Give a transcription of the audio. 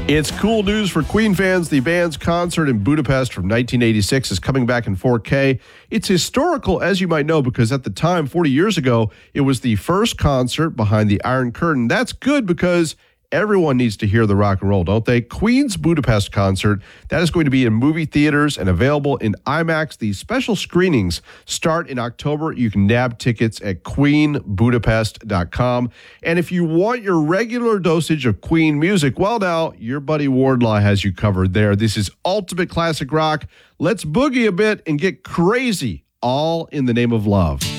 It's cool news for Queen fans. The band's concert in Budapest from 1986 is coming back in 4K. It's historical, as you might know, because at the time, 40 years ago, it was the first concert behind the Iron Curtain. That's good because everyone needs to hear the rock and roll, don't they? Queen's Budapest concert, that is going to be in movie theaters and available in IMAX. The special screenings start in October. You can nab tickets at queenbudapest.com. And if you want your regular dosage of Queen music, well, now, your buddy Wardlaw has you covered there. This is ultimate classic rock. Let's boogie a bit and get crazy, all in the name of love.